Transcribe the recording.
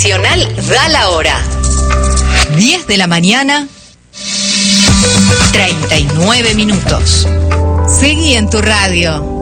Nacional da la hora. 10 de la mañana, 39 minutos. Seguí en tu radio.